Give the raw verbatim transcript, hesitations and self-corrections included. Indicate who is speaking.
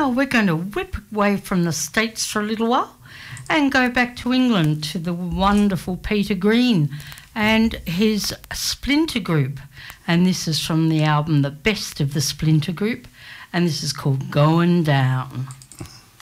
Speaker 1: now we're going to whip away from the States for a little while and go back to England to the wonderful Peter Green and his Splinter Group. And this is from the album The Best of the Splinter Group, and this is called Going Down.